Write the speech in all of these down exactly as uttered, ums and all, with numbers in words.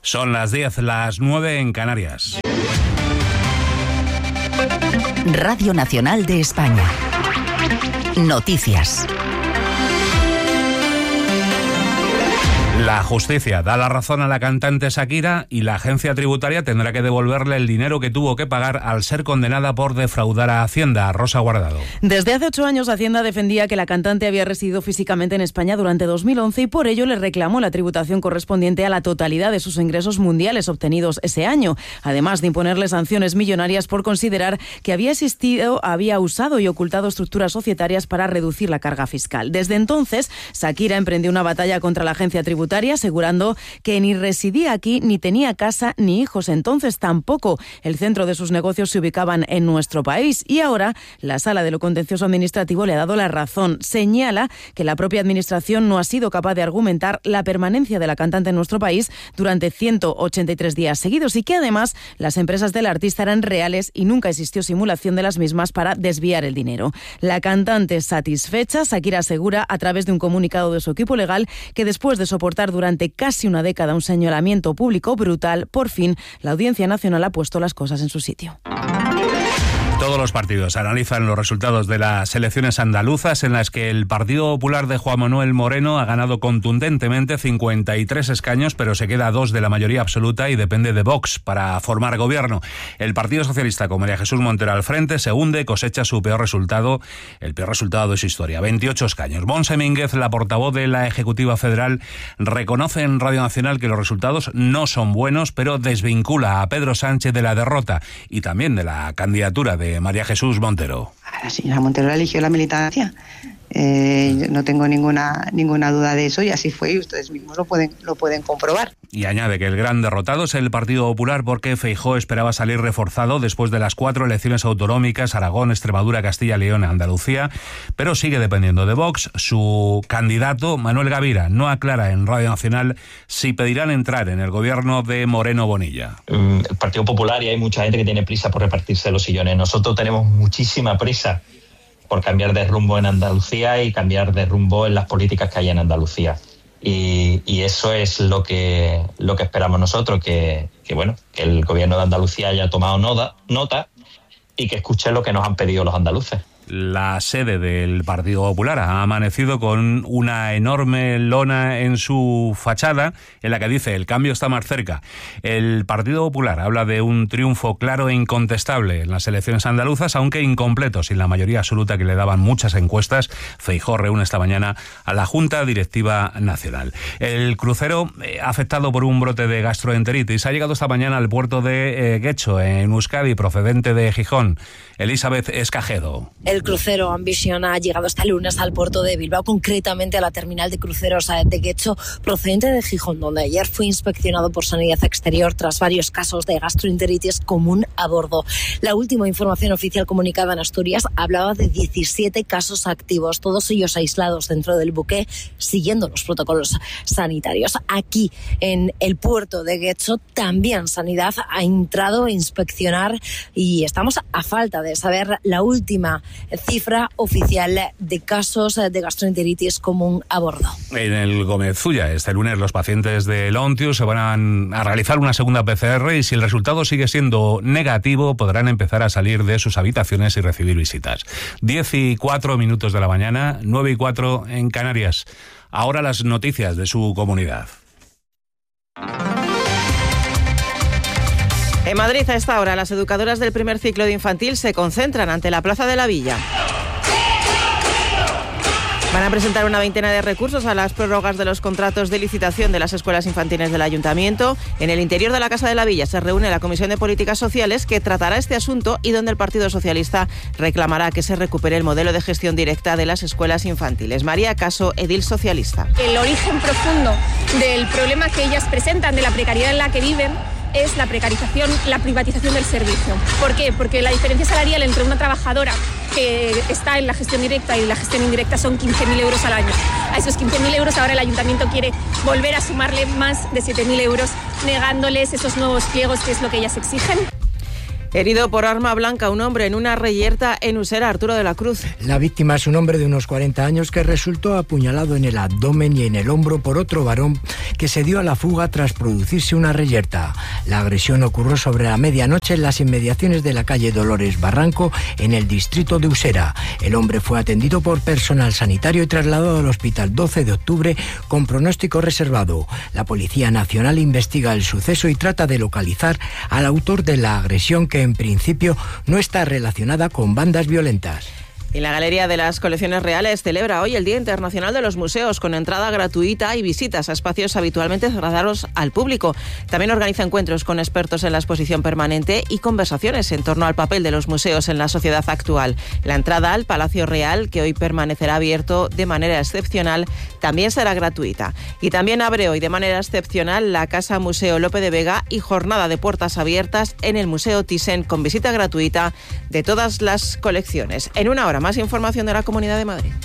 Son las diez, las nueve en Canarias. Radio Nacional de España. Noticias. La justicia da la razón a la cantante Shakira y la agencia tributaria tendrá que devolverle el dinero que tuvo que pagar al ser condenada por defraudar a Hacienda. Rosa Guardado. Desde hace ocho años, Hacienda defendía que la cantante había residido físicamente en España durante dos mil once y por ello le reclamó la tributación correspondiente a la totalidad de sus ingresos mundiales obtenidos ese año, además de imponerle sanciones millonarias por considerar que había existido, había usado y ocultado estructuras societarias para reducir la carga fiscal. Desde entonces, Shakira emprendió una batalla contra la agencia tributaria, asegurando que ni residía aquí, ni tenía casa, ni hijos. Entonces tampoco el centro de sus negocios se ubicaban en nuestro país. Y ahora la Sala de lo Contencioso Administrativo le ha dado la razón. Señala que la propia Administración no ha sido capaz de argumentar la permanencia de la cantante en nuestro país durante ciento ochenta y tres días seguidos y que además las empresas del artista eran reales y nunca existió simulación de las mismas para desviar el dinero. La cantante satisfecha, Shakira asegura a través de un comunicado de su equipo legal que después de soportar durante casi una década un señalamiento público brutal, por fin la Audiencia Nacional ha puesto las cosas en su sitio. Todos los partidos analizan los resultados de las elecciones andaluzas en las que el Partido Popular de Juan Manuel Moreno ha ganado contundentemente cincuenta y tres escaños, pero se queda a dos de la mayoría absoluta y depende de Vox para formar gobierno. El Partido Socialista, con María Jesús Montero al frente, se hunde, cosecha su peor resultado, el peor resultado de su historia, veintiocho escaños. Montse Mínguez, la portavoz de la Ejecutiva Federal, reconoce en Radio Nacional que los resultados no son buenos, pero desvincula a Pedro Sánchez de la derrota y también de la candidatura de María Jesús Montero. La señora Montero eligió la militancia. Eh, no tengo ninguna ninguna duda de eso y así fue y ustedes mismos lo pueden lo pueden comprobar. Y añade que el gran derrotado es el Partido Popular porque Feijóo esperaba salir reforzado después de las cuatro elecciones autonómicas, Aragón, Extremadura, Castilla y León, Andalucía, pero sigue dependiendo de Vox. Su candidato, Manuel Gavira, no aclara en Radio Nacional si pedirán entrar en el gobierno de Moreno Bonilla. El Partido Popular, y hay mucha gente que tiene prisa por repartirse los sillones. Nosotros tenemos muchísima prisa por cambiar de rumbo en Andalucía y cambiar de rumbo en las políticas que hay en Andalucía. Y, y eso es lo que lo que esperamos nosotros, que, que bueno, que el gobierno de Andalucía haya tomado nota, nota y que escuche lo que nos han pedido los andaluces. La sede del Partido Popular ha amanecido con una enorme lona en su fachada en la que dice: el cambio está más cerca. El Partido Popular habla de un triunfo claro e incontestable en las elecciones andaluzas, aunque incompleto, sin la mayoría absoluta que le daban muchas encuestas. Feijóo reúne esta mañana a la Junta Directiva Nacional. El crucero, eh, afectado por un brote de gastroenteritis, ha llegado esta mañana al puerto de eh, Guecho, en Euskadi, procedente de Gijón. Elizabeth Escajedo. El crucero Ambition ha llegado este lunes al puerto de Bilbao, concretamente a la terminal de cruceros de Guecho, procedente de Gijón, donde ayer fue inspeccionado por Sanidad Exterior tras varios casos de gastroenteritis común a bordo. La última información oficial comunicada en Asturias hablaba de diecisiete casos activos, todos ellos aislados dentro del buque, siguiendo los protocolos sanitarios. Aquí, en el puerto de Guecho, también Sanidad ha entrado a inspeccionar y estamos a falta de saber la última cifra oficial de casos de gastroenteritis común a bordo. En el Gómez Zulla, este lunes, los pacientes del Ontius se van a realizar una segunda P C R y si el resultado sigue siendo negativo, podrán empezar a salir de sus habitaciones y recibir visitas. diez y cuatro minutos de la mañana, nueve y cuatro en Canarias. Ahora las noticias de su comunidad. En Madrid, a esta hora, las educadoras del primer ciclo de infantil se concentran ante la Plaza de la Villa. Van a presentar una veintena de recursos a las prórrogas de los contratos de licitación de las escuelas infantiles del Ayuntamiento. En el interior de la Casa de la Villa se reúne la Comisión de Políticas Sociales que tratará este asunto y donde el Partido Socialista reclamará que se recupere el modelo de gestión directa de las escuelas infantiles. María Caso, edil socialista. El origen profundo del problema que ellas presentan, de la precariedad en la que viven, es la precarización, la privatización del servicio. ¿Por qué? Porque la diferencia salarial entre una trabajadora que está en la gestión directa y la gestión indirecta son quince mil euros al año. A esos quince mil euros ahora el Ayuntamiento quiere volver a sumarle más de siete mil euros, negándoles esos nuevos pliegos, que es lo que ellas exigen. Herido por arma blanca un hombre en una reyerta en Usera. Arturo de la Cruz. La víctima es un hombre de unos cuarenta años que resultó apuñalado en el abdomen y en el hombro por otro varón que se dio a la fuga tras producirse una reyerta. La agresión ocurrió sobre la medianoche en las inmediaciones de la calle Dolores Barranco, en el distrito de Usera. El hombre fue atendido por personal sanitario y trasladado al hospital doce de octubre con pronóstico reservado. La Policía Nacional investiga el suceso y trata de localizar al autor de la agresión, que en principio no está relacionada con bandas violentas. Y la Galería de las Colecciones Reales celebra hoy el Día Internacional de los Museos, con entrada gratuita y visitas a espacios habitualmente cerrados al público. También organiza encuentros con expertos en la exposición permanente y conversaciones en torno al papel de los museos en la sociedad actual. La entrada al Palacio Real, que hoy permanecerá abierto de manera excepcional, también será gratuita. Y también abre hoy de manera excepcional la Casa Museo Lope de Vega y jornada de puertas abiertas en el Museo Thyssen, con visita gratuita de todas las colecciones. En una hora más información de la Comunidad de Madrid.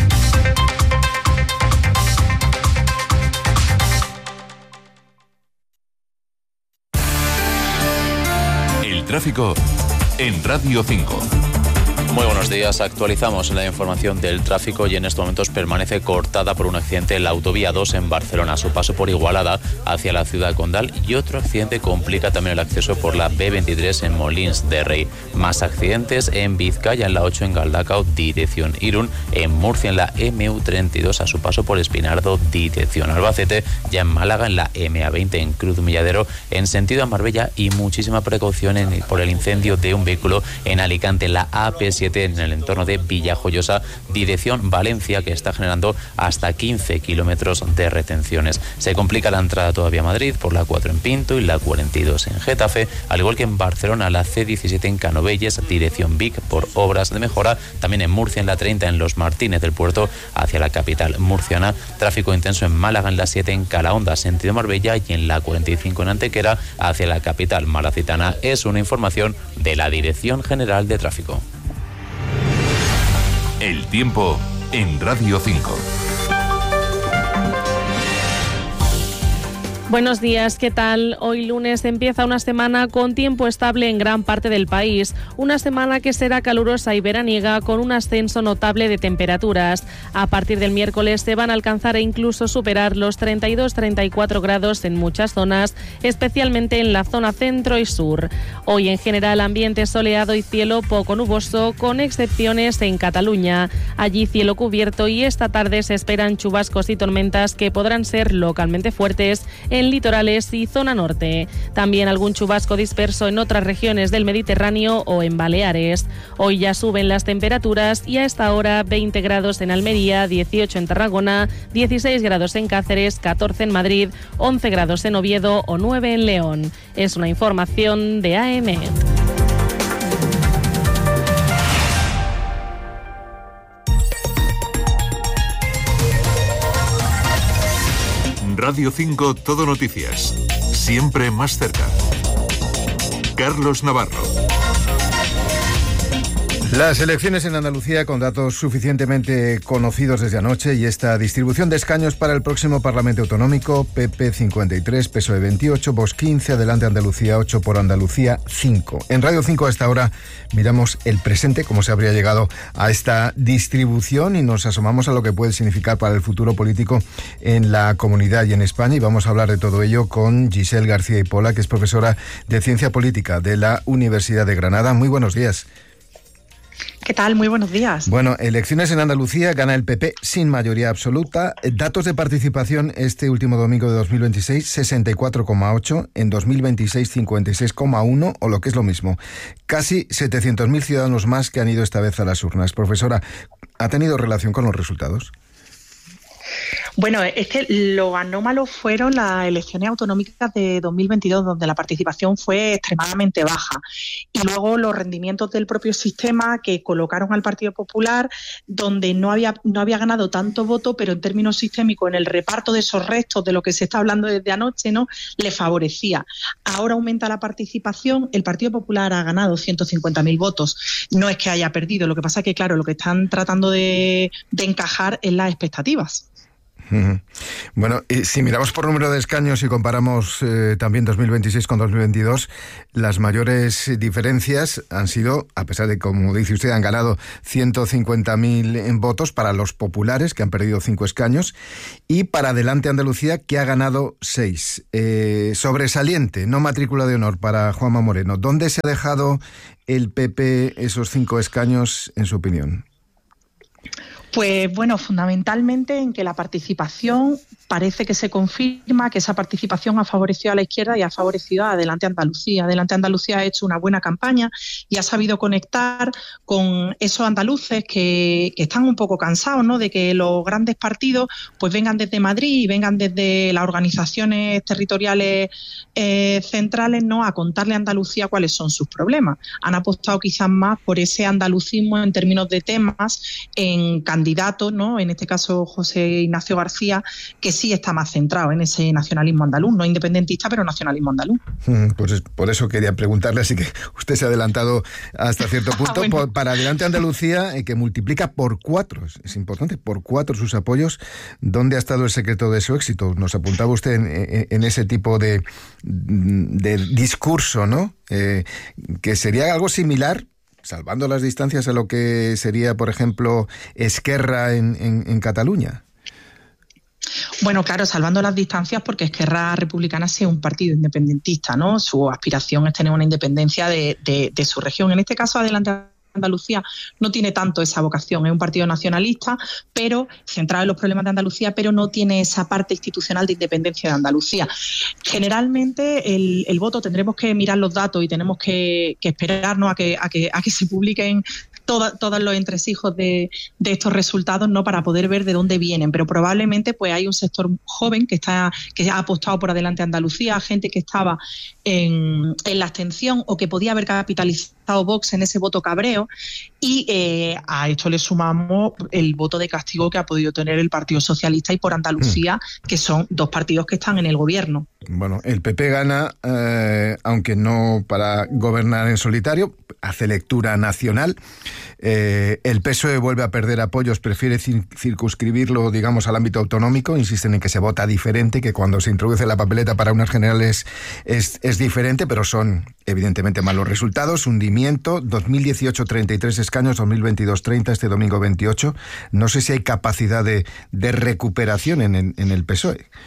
El tráfico en Radio cinco. Muy buenos días. Actualizamos la información del tráfico y en estos momentos permanece cortada por un accidente en la autovía dos en Barcelona, a su paso por Igualada hacia la ciudad condal, y otro accidente complica también el acceso por la B veintitrés en Molins de Rey. Más accidentes en Vizcaya, en la ocho en Galdacao, dirección Irún, en Murcia en la M U treinta y dos a su paso por Espinardo, dirección Albacete, ya en Málaga en la M A veinte en Cruz Milladero en sentido a Marbella, y muchísima precaución en, por el incendio de un vehículo en Alicante, en la A P siete en el entorno de Villajoyosa, dirección Valencia, que está generando hasta quince kilómetros de retenciones. Se complica la entrada todavía a Madrid por la cuatro en Pinto y la cuarenta y dos en Getafe, al igual que en Barcelona la C diecisiete en Canovelles, dirección Vic, por obras de mejora. También en Murcia en la treinta en Los Martínez del Puerto hacia la capital murciana. Tráfico intenso en Málaga en la siete en Calahonda, sentido Marbella, y en la cuarenta y cinco en Antequera hacia la capital malacitana. Es una información de la Dirección General de Tráfico. El tiempo en Radio cinco. Buenos días, ¿qué tal? Hoy lunes empieza una semana con tiempo estable en gran parte del país. Una semana que será calurosa y veraniega, con un ascenso notable de temperaturas. A partir del miércoles se van a alcanzar e incluso superar los treinta y dos a treinta y cuatro grados en muchas zonas, especialmente en la zona centro y sur. Hoy en general ambiente soleado y cielo poco nuboso, con excepciones en Cataluña. Allí cielo cubierto, y esta tarde se esperan chubascos y tormentas que podrán ser localmente fuertes en litorales y zona norte. También algún chubasco disperso en otras regiones del Mediterráneo o en Baleares. Hoy ya suben las temperaturas y a esta hora veinte grados en Almería, dieciocho en Tarragona, dieciséis grados en Cáceres, catorce en Madrid, once grados en Oviedo o nueve en León. Es una información de A E M E T. Radio cinco Todo Noticias. Siempre más cerca. Carlos Navarro. Las elecciones en Andalucía, con datos suficientemente conocidos desde anoche, y esta distribución de escaños para el próximo Parlamento Autonómico: P P cincuenta y tres, P S O E veintiocho, Vox quince, Adelante Andalucía ocho, Por Andalucía cinco. En Radio cinco a esta hora miramos el presente, cómo se habría llegado a esta distribución, y nos asomamos a lo que puede significar para el futuro político en la comunidad y en España. Y vamos a hablar de todo ello con Giselle García y Pola, que es profesora de Ciencia Política de la Universidad de Granada. Muy buenos días. ¿Qué tal? Muy buenos días. Bueno, elecciones en Andalucía, gana el P P sin mayoría absoluta. Datos de participación este último domingo de dos mil veintiséis, sesenta y cuatro coma ocho, en dos mil veintiséis cincuenta y seis coma uno, o lo que es lo mismo, casi setecientos mil ciudadanos más que han ido esta vez a las urnas. Profesora, ¿ha tenido relación con los resultados? Bueno, es que lo anómalo fueron las elecciones autonómicas de dos mil veintidós, donde la participación fue extremadamente baja. Y luego los rendimientos del propio sistema, que colocaron al Partido Popular, donde no había, no había ganado tanto voto, pero en términos sistémicos, en el reparto de esos restos de lo que se está hablando desde anoche, ¿no?, le favorecía. Ahora aumenta la participación, el Partido Popular ha ganado ciento cincuenta mil votos. No es que haya perdido, lo que pasa es que, claro, lo que están tratando de, de encajar es las expectativas. Uh-huh. Bueno, y si miramos por número de escaños y comparamos eh, también dos mil veintiséis con dos mil veintidós, las mayores diferencias han sido, a pesar de, como dice usted, han ganado ciento cincuenta mil en votos para los populares, que han perdido cinco escaños, y para Adelante Andalucía, que ha ganado seis. Eh, sobresaliente, no matrícula de honor para Juanma Moreno. ¿Dónde se ha dejado el P P esos cinco escaños, en su opinión? Pues bueno, fundamentalmente en que la participación parece que se confirma que esa participación ha favorecido a la izquierda y ha favorecido a Adelante Andalucía. Adelante Andalucía ha hecho una buena campaña y ha sabido conectar con esos andaluces que, que están un poco cansados, ¿no?, de que los grandes partidos pues vengan desde Madrid y vengan desde las organizaciones territoriales eh, centrales, ¿no?, a contarle a Andalucía cuáles son sus problemas. Han apostado quizás más por ese andalucismo en términos de temas, en candidatos, ¿no?, en este caso José Ignacio García, que sí está más centrado en ese nacionalismo andaluz, no independentista, pero nacionalismo andaluz. Pues por eso quería preguntarle, así que usted se ha adelantado hasta cierto punto. Ah, bueno. por, para Adelante Andalucía, eh, que multiplica por cuatro, es importante, por cuatro sus apoyos. ¿Dónde ha estado el secreto de su éxito? Nos apuntaba usted en, en, en ese tipo de, de discurso, ¿no? Eh, que sería algo similar, salvando las distancias, a lo que sería, por ejemplo, Esquerra en, en, en Cataluña. Bueno, claro, salvando las distancias, porque Esquerra Republicana sí es un partido independentista, ¿no? Su aspiración es tener una independencia de, de, de su región. En este caso, Adelante Andalucía no tiene tanto esa vocación, es un partido nacionalista, pero centrado en los problemas de Andalucía, pero no tiene esa parte institucional de independencia de Andalucía. Generalmente el, el voto, tendremos que mirar los datos y tenemos que, que esperarnos a que, a que, a que se publiquen Toda, todos los entresijos de, de estos resultados, no, para poder ver de dónde vienen, pero probablemente pues hay un sector joven que está que ha apostado por Adelante Andalucía, gente que estaba en, en la abstención o que podía haber capitalizado Vox en ese voto cabreo, y eh, a esto le sumamos el voto de castigo que ha podido tener el Partido Socialista y Por Andalucía, mm. que son dos partidos que están en el gobierno. Bueno, el P P gana, eh, aunque no para gobernar en solitario, hace lectura nacional. Eh, el P S O E vuelve a perder apoyos, prefiere circunscribirlo, digamos, al ámbito autonómico. Insisten en que se vota diferente, que cuando se introduce la papeleta para unas generales es, es diferente, pero son evidentemente malos resultados. Hundimiento, dos mil dieciocho treinta y tres escaños, dos mil veintidós treinta, este domingo veintiocho. No sé si hay capacidad de, de recuperación en, en, en el P S O E.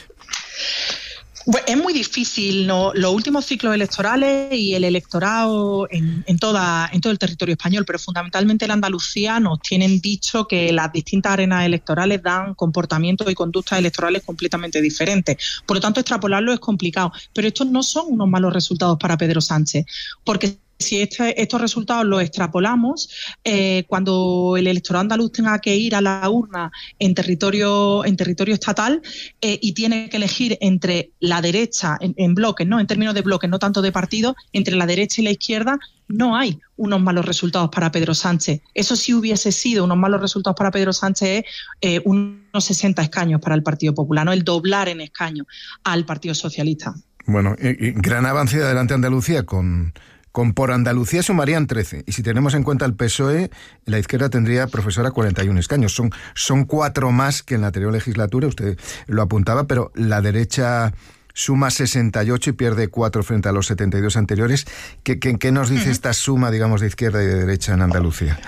Bueno, es muy difícil, ¿no? Los últimos ciclos electorales y el electorado en, en, toda, en todo el territorio español, pero fundamentalmente en Andalucía, nos tienen dicho que las distintas arenas electorales dan comportamientos y conductas electorales completamente diferentes. Por lo tanto, extrapolarlo es complicado. Pero estos no son unos malos resultados para Pedro Sánchez, porque si este, estos resultados los extrapolamos, eh, cuando el electorado andaluz tenga que ir a la urna en territorio en territorio estatal eh, y tiene que elegir entre la derecha, en, en bloques, ¿no?, en términos de bloques, no tanto de partidos, entre la derecha y la izquierda, no hay unos malos resultados para Pedro Sánchez. Eso sí hubiese sido unos malos resultados para Pedro Sánchez, eh, unos sesenta escaños para el Partido Popular, ¿no?, el doblar en escaños al Partido Socialista. Bueno, eh, eh, gran avance de Adelante Andalucía con... Con Por Andalucía sumarían trece. Y si tenemos en cuenta el P S O E, la izquierda tendría, profesora, cuarenta y uno escaños. Son, son cuatro más que en la anterior legislatura, usted lo apuntaba, pero la derecha suma sesenta y ocho y pierde cuatro frente a los setenta y dos anteriores. ¿Qué, qué, qué nos dice uh-huh. esta suma, digamos, de izquierda y de derecha en Andalucía?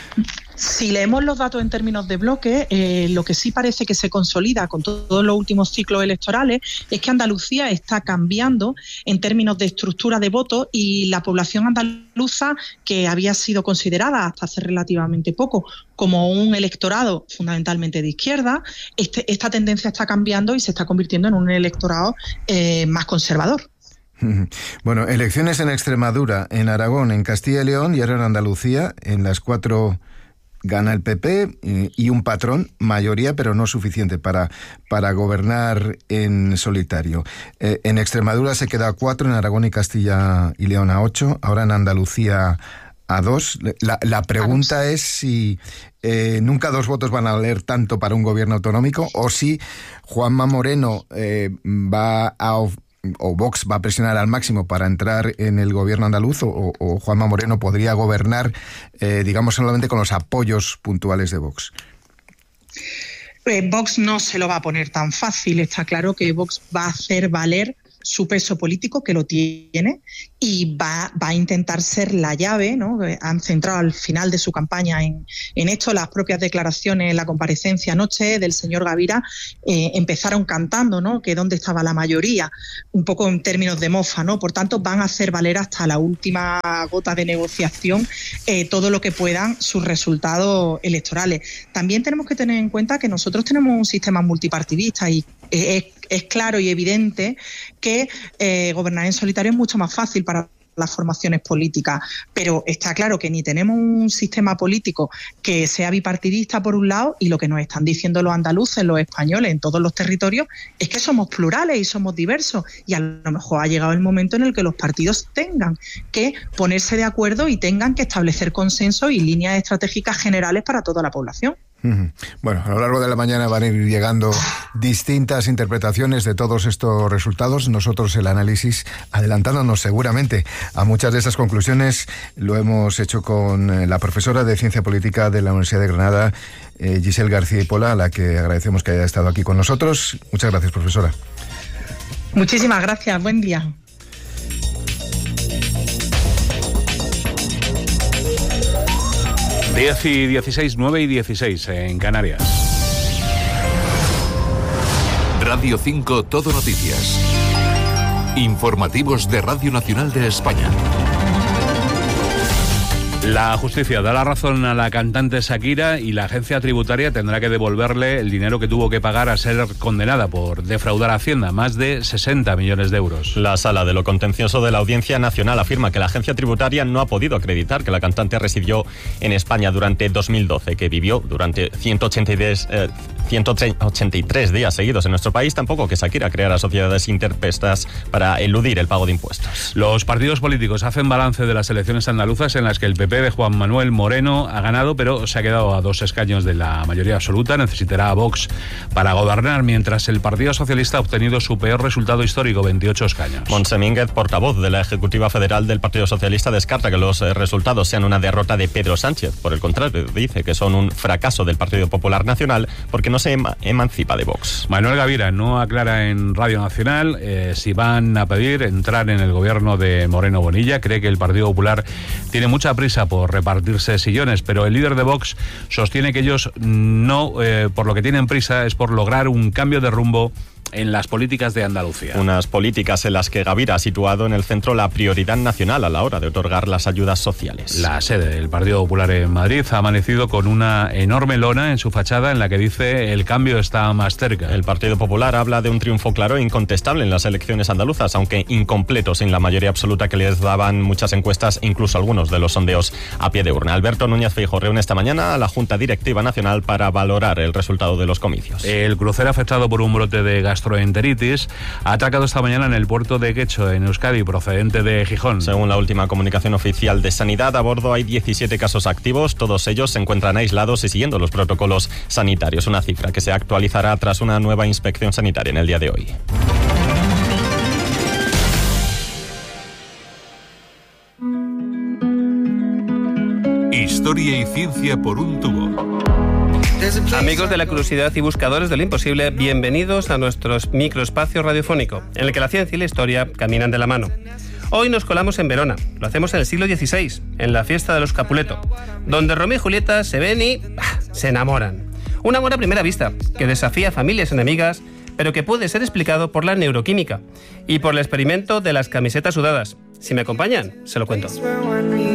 Si leemos los datos en términos de bloque, eh, lo que sí parece que se consolida con todos los últimos ciclos electorales es que Andalucía está cambiando en términos de estructura de votos, y la población andaluza, que había sido considerada hasta hace relativamente poco como un electorado fundamentalmente de izquierda, este, esta tendencia está cambiando y se está convirtiendo en un electorado eh, más conservador. Bueno, elecciones en Extremadura, en Aragón, en Castilla y León y ahora en Andalucía. En las cuatro gana el P P y un patrón, mayoría, pero no suficiente para, para gobernar en solitario. Eh, en Extremadura se queda a cuatro, en Aragón y Castilla y León a ocho, ahora en Andalucía a dos. La, la pregunta es si eh, nunca dos votos van a valer tanto para un gobierno autonómico, o si Juanma Moreno eh, va a o Vox va a presionar al máximo para entrar en el gobierno andaluz, o, o Juanma Moreno podría gobernar, eh, digamos, solamente con los apoyos puntuales de Vox. Eh, Vox no se lo va a poner tan fácil. Está claro que Vox va a hacer valer su peso político, que lo tiene, y va, va a intentar ser la llave, ¿no? Han centrado al final de su campaña en, en esto. Las propias declaraciones en la comparecencia anoche del señor Gavira eh, empezaron cantando, ¿no?, que dónde estaba la mayoría, un poco en términos de mofa, ¿no? Por tanto, van a hacer valer hasta la última gota de negociación eh, todo lo que puedan sus resultados electorales. También tenemos que tener en cuenta que nosotros tenemos un sistema multipartidista y eh, es Es claro y evidente que eh, gobernar en solitario es mucho más fácil para las formaciones políticas, pero está claro que ni tenemos un sistema político que sea bipartidista por un lado, y lo que nos están diciendo los andaluces, los españoles en todos los territorios, es que somos plurales y somos diversos, y a lo mejor ha llegado el momento en el que los partidos tengan que ponerse de acuerdo y tengan que establecer consensos y líneas estratégicas generales para toda la población. Bueno, a lo largo de la mañana van a ir llegando distintas interpretaciones de todos estos resultados. Nosotros el análisis, adelantándonos seguramente a muchas de esas conclusiones, lo hemos hecho con la profesora de Ciencia Política de la Universidad de Granada, eh, Giselle García y Pola, a la que agradecemos que haya estado aquí con nosotros. Muchas gracias, profesora. Muchísimas gracias, buen día. diez y dieciséis, nueve y dieciséis en Canarias. Radio cinco Todo Noticias. Informativos de Radio Nacional de España. La justicia da la razón a la cantante Shakira y la agencia tributaria tendrá que devolverle el dinero que tuvo que pagar a ser condenada por defraudar a Hacienda, más de sesenta millones de euros. La Sala de lo Contencioso de la Audiencia Nacional afirma que la agencia tributaria no ha podido acreditar que la cantante residió en España durante dos mil doce, que vivió durante ciento ochenta y tres, eh, ciento ochenta y tres días seguidos en nuestro país, tampoco que Shakira creara sociedades interpuestas para eludir el pago de impuestos. Los partidos políticos hacen balance de las elecciones andaluzas en las que el P P de Juan Manuel Moreno ha ganado, pero se ha quedado a dos escaños de la mayoría absoluta. Necesitará a Vox para gobernar, mientras el Partido Socialista ha obtenido su peor resultado histórico, veintiocho escaños. Montse Mínguez, portavoz de la Ejecutiva Federal del Partido Socialista, descarta que los resultados sean una derrota de Pedro Sánchez. Por el contrario, dice que son un fracaso del Partido Popular Nacional porque no se ema- emancipa de Vox. Manuel Gavira no aclara en Radio Nacional eh, si van a pedir entrar en el gobierno de Moreno Bonilla. Cree que el Partido Popular tiene mucha prisa por repartirse sillones, pero el líder de Vox sostiene que ellos no, eh, por lo que tienen prisa es por lograr un cambio de rumbo en las políticas de Andalucía. Unas políticas en las que Gavira ha situado en el centro la prioridad nacional a la hora de otorgar las ayudas sociales. La sede del Partido Popular en Madrid ha amanecido con una enorme lona en su fachada en la que dice el cambio está más cerca. El Partido Popular habla de un triunfo claro e incontestable en las elecciones andaluzas, aunque incompleto sin la mayoría absoluta que les daban muchas encuestas e incluso algunos de los sondeos a pie de urna. Alberto Núñez Feijóo reúne esta mañana a la Junta Directiva Nacional para valorar el resultado de los comicios. El crucero afectado por un brote de gastroenteritis ha atracado esta mañana en el puerto de Guecho, en Euskadi, procedente de Gijón. Según la última comunicación oficial de Sanidad, a bordo hay diecisiete casos activos, todos ellos se encuentran aislados y siguiendo los protocolos sanitarios, una cifra que se actualizará tras una nueva inspección sanitaria en el día de hoy. Historia y ciencia por un tubo. Amigos de la curiosidad y buscadores de lo imposible, bienvenidos a nuestro microespacio radiofónico, en el que la ciencia y la historia caminan de la mano. Hoy nos colamos en Verona, lo hacemos en el siglo dieciséis, en la fiesta de los Capuleto, donde Romeo y Julieta se ven y ¡ah!, se enamoran. Un amor a primera vista, que desafía familias enemigas, pero que puede ser explicado por la neuroquímica y por el experimento de las camisetas sudadas. Si me acompañan, se lo cuento.